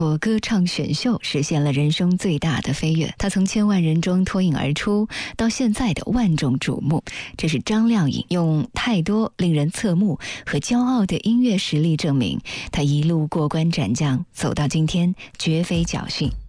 我歌唱选秀实现了人生最大的飞跃，他从千万人中脱颖而出，到现在的万众瞩目。这是张靓颖用太多令人侧目和骄傲的音乐实力证明，他一路过关斩将，走到今天绝非侥幸。